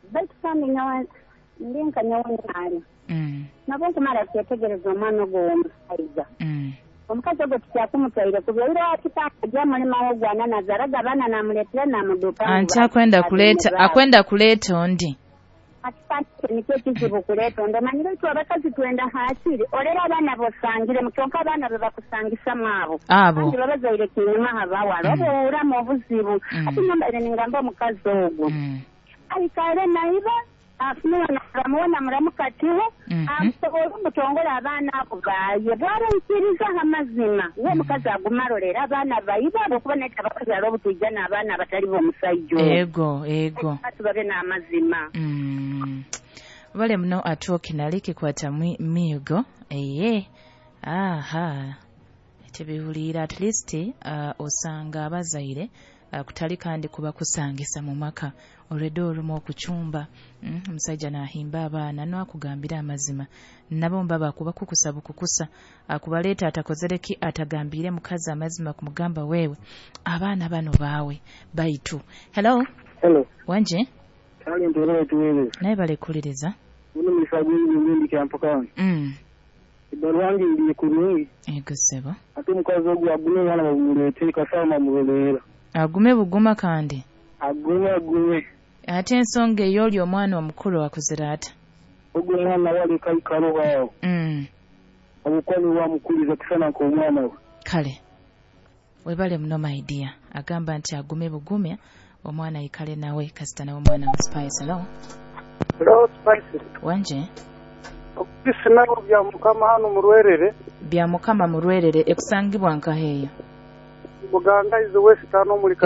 baitu kandi ndinka nyawanyali nabo kumara kyetegereza omwana ogwo omusaiza omukazi ogwo tukyakumutwaire kubyalira akitakaja mulima wo gwana nazaraga abana namuletera namuduka anti akwenda kuleta ondi akipande nikyo kizibu kuleta ondi manyire tu abakazi twenda hakiri olera abana bosangire mukyonka abana bebakusangisa mwabo kandi babazaire kinyuma habawala obuura mu buzibu ati nyambaire ningamba omukazi ogwo aikale naiba afunana ramona muramukatiwe amusobola umutongola abaana abo baye bwarankiriza amazima we mukazi agumarolera abaana bayiba abokuba naye abakozi alobutujja n'abaana abatali b'omusajja ego babe n'amazima bale muno atuokinali kikwata migo tebihulira at least osanga abazaire kutali kandi kuba kusangisa mu maka olwedo olumu okucumba omusajja n'ahimba abaana n'akugambira amazima nabo mbaba kuba kukusa akubaleeta atakozereki atagambire mukazi amazima kumugamba wewe abaana bano baawe baitu hello wanje kali ndoro tuwele naye balekuliriza uno misabuni nyindi kyampakani ibarwangi ndi kurungi ego sebo ate mukazi ogwo agume bana babulete kasama mulera agume buguma kandi agume ate ensonga eyo oli omwana omukulu wakuzira ata ogwo mwana wali kaikalo wao obukwani wa mukuliza kusana ko omwana we kale webale muno my dear agamba nti agume bugumya omwana ikale nawe kasita nawe omwana mu Spice. Hello Spice wanje okisinawo bya mukama hano mu Rwerere ekusangibwa nkaheya Buganda is the west tano muri